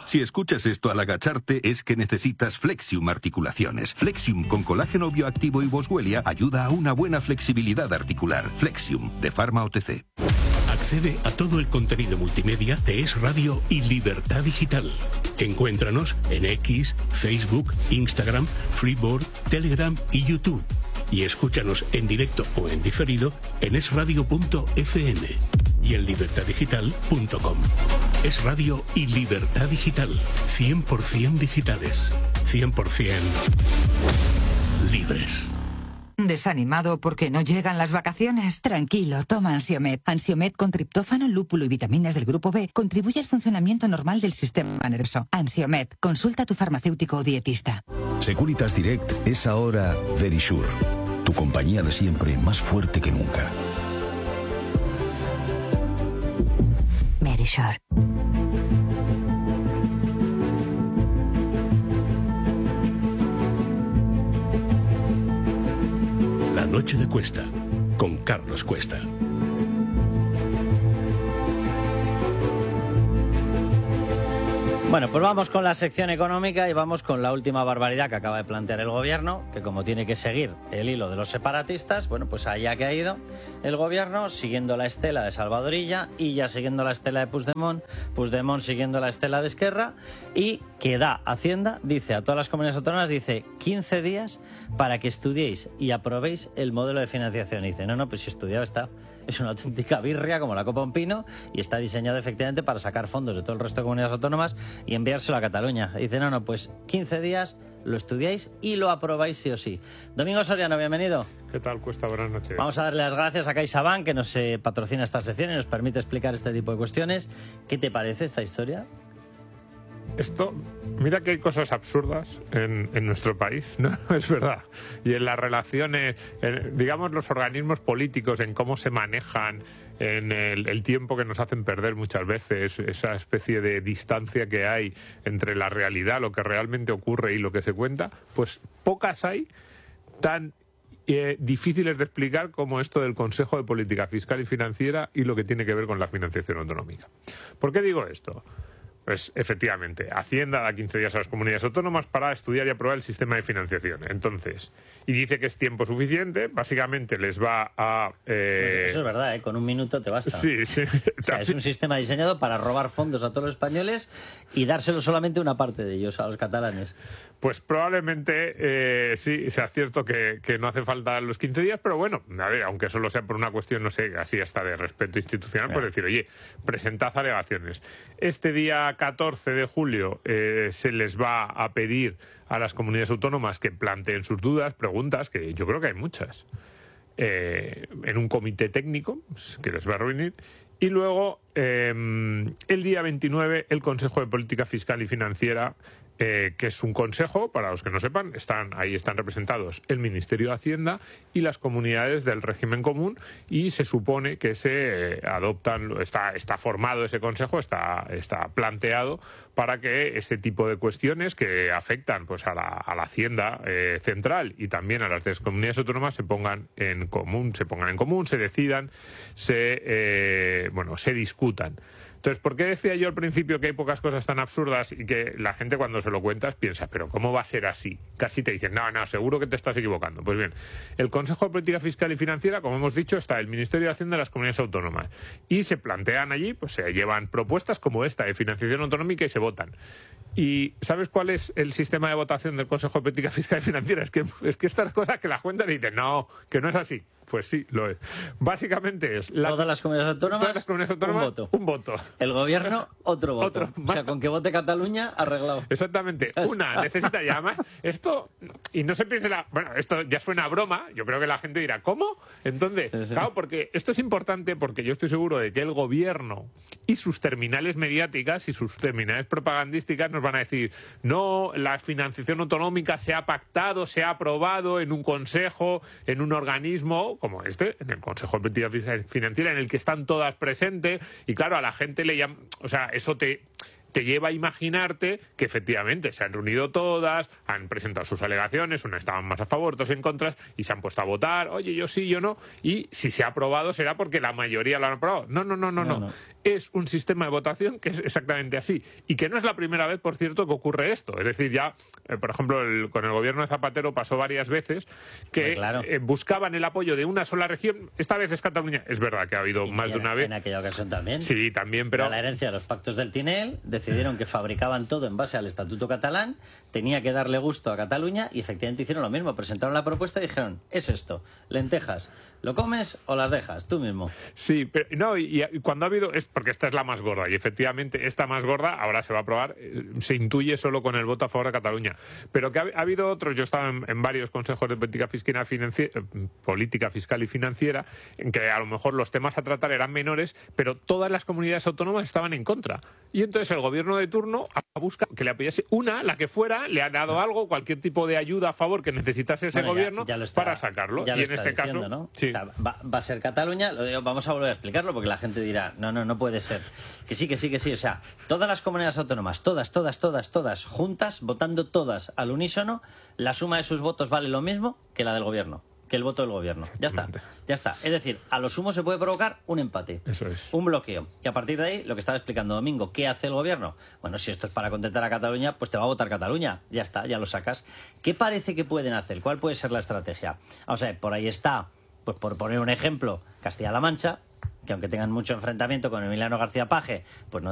Si escuchas esto al agacharte es que necesitas Flexium Articulaciones. Flexium con colágeno bioactivo y boswellia ayuda a una buena flexibilidad articular. Flexium, de Pharma OTC. Accede a todo el contenido multimedia de Es Radio y Libertad Digital. Encuéntranos en X, Facebook, Instagram, Freeboard, Telegram y YouTube. Y escúchanos en directo o en diferido en esradio.fm y en libertaddigital.com. Es Radio y Libertad Digital. 100% digitales. 100% libres. ¿Desanimado porque no llegan las vacaciones? Tranquilo, toma Ansiomed. Ansiomed con triptófano, lúpulo y vitaminas del grupo B contribuye al funcionamiento normal del sistema nervioso. Ansiomed, consulta a tu farmacéutico o dietista. Securitas Direct es ahora Verisure, tu compañía de siempre más fuerte que nunca. Verisure. La noche de Cuesta, con Carlos Cuesta. Bueno, pues vamos con la sección económica y vamos con la última barbaridad que acaba de plantear el gobierno, que como tiene que seguir el hilo de los separatistas, bueno, pues allá que ha ido el gobierno siguiendo la estela de Salvador Illa, Illa siguiendo la estela de Puigdemont, Puigdemont siguiendo la estela de Esquerra, y que da Hacienda, dice a todas las comunidades autónomas, dice 15 días para que estudiéis y aprobéis el modelo de financiación. Y dice, no, pues si estudiado está. Es una auténtica birria como la copa un pino y está diseñado efectivamente para sacar fondos de todo el resto de comunidades autónomas y enviárselo a Cataluña. Dice, no, pues 15 días lo estudiáis y lo aprobáis sí o sí. Domingo Soriano, bienvenido. ¿Qué tal, Cuesta? Buenas noches. Vamos a darle las gracias a CaixaBank, que nos patrocina esta sección y nos permite explicar este tipo de cuestiones. ¿Qué te parece esta historia? Esto, mira que hay cosas absurdas en nuestro país, ¿no? Es verdad. Y en las relaciones, digamos, los organismos políticos, en cómo se manejan, en el tiempo que nos hacen perder muchas veces, esa especie de distancia que hay entre la realidad, lo que realmente ocurre y lo que se cuenta, pues pocas hay tan difíciles de explicar como esto del Consejo de Política Fiscal y Financiera y lo que tiene que ver con la financiación autonómica. ¿Por qué digo esto? Pues efectivamente, Hacienda da 15 días a las comunidades autónomas para estudiar y aprobar el sistema de financiación. Entonces, y dice que es tiempo suficiente, básicamente les va a... Eso es verdad, ¿eh? Con un minuto te basta. Sí. O sea, es un sistema diseñado para robar fondos a todos los españoles y dárselo solamente una parte de ellos, a los catalanes. Pues probablemente sí, sea cierto que no hace falta los 15 días, pero bueno, a ver, aunque solo sea por una cuestión, no sé, así hasta de respeto institucional, pues decir, oye, presentad alegaciones. Este día 14 de julio se les va a pedir a las comunidades autónomas que planteen sus dudas, preguntas, que yo creo que hay muchas, en un comité técnico que les va a reunir. Y luego, el día 29, el Consejo de Política Fiscal y Financiera, que es un consejo, para los que no sepan, ahí están representados el Ministerio de Hacienda y las comunidades del régimen común, y se supone que se adoptan, está formado ese consejo, está planteado para que ese tipo de cuestiones que afectan pues a la Hacienda central y también a las de las comunidades autónomas se pongan en común, se decidan, se discutan. Entonces, ¿por qué decía yo al principio que hay pocas cosas tan absurdas y que la gente cuando se lo cuentas piensa, pero ¿cómo va a ser así? Casi te dicen, no, seguro que te estás equivocando. Pues bien, el Consejo de Política Fiscal y Financiera, como hemos dicho, está el Ministerio de Hacienda de las comunidades autónomas y se plantean allí, pues se llevan propuestas como esta de financiación autonómica y se votan. ¿Y sabes cuál es el sistema de votación del Consejo de Política Fiscal y Financiera? Es que estas cosas que las cuentan y dicen, no, que no es así. Pues sí, lo es. Básicamente es... Todas las comunidades autónomas, un voto. El gobierno, otro voto. O sea, con que vote Cataluña, arreglado. Exactamente. Una necesita ya más. Esto, y no se piense bueno, esto ya suena a broma, yo creo que la gente dirá, ¿cómo? Entonces, sí. Claro, porque esto es importante porque yo estoy seguro de que el gobierno y sus terminales mediáticas y sus terminales propagandísticas nos van a decir, no, la financiación autonómica se ha pactado, se ha aprobado en un consejo, en un organismo como en el Consejo de Política Financiera, en el que están todas presentes, y claro, a la gente le llama, o sea, eso te lleva a imaginarte que efectivamente se han reunido todas, han presentado sus alegaciones, unas estaban más a favor, otras en contra, y se han puesto a votar, oye, yo sí, yo no, y si se ha aprobado será porque la mayoría lo han aprobado. No. Es un sistema de votación que es exactamente así, y que no es la primera vez, por cierto, que ocurre esto. Es decir, ya, por ejemplo, con el gobierno de Zapatero pasó varias veces que buscaban el apoyo de una sola región. Esta vez es Cataluña. Es verdad que ha habido más de una vez. En aquella ocasión también. Sí, también, pero... Era la herencia de los pactos del Tinel, decidieron que fabricaban todo en base al Estatuto catalán, tenía que darle gusto a Cataluña, y efectivamente hicieron lo mismo. Presentaron la propuesta y dijeron, es esto, lentejas, ¿lo comes o las dejas? Tú mismo. Sí, pero no, y cuando ha habido... Es porque esta es la más gorda, y efectivamente esta más gorda ahora se va a aprobar, se intuye solo con el voto a favor de Cataluña. Pero que ha habido otros, yo estaba en varios consejos de política fiscal y financiera, en que a lo mejor los temas a tratar eran menores, pero todas las comunidades autónomas estaban en contra. Y entonces el gobierno de turno ha buscado que le apoyase una, la que fuera, le ha dado algo, cualquier tipo de ayuda a favor que necesitase ese gobierno para sacarlo. Y en este caso... ¿no? Sí. O sea, va a ser Cataluña, vamos a volver a explicarlo porque la gente dirá, no puede ser. Que sí. O sea, todas las comunidades autónomas, todas juntas, votando todas al unísono, la suma de sus votos vale lo mismo que la del gobierno, que el voto del gobierno. Ya está. Es decir, a lo sumo se puede provocar un empate. Eso es. Un bloqueo. Y a partir de ahí, lo que estaba explicando Domingo, ¿qué hace el gobierno? Bueno, si esto es para contentar a Cataluña, pues te va a votar Cataluña. Ya está, ya lo sacas. ¿Qué parece que pueden hacer? ¿Cuál puede ser la estrategia? Vamos a ver, por ahí está, pues por poner un ejemplo, Castilla-La Mancha, que aunque tengan mucho enfrentamiento con Emiliano García Paje, pues no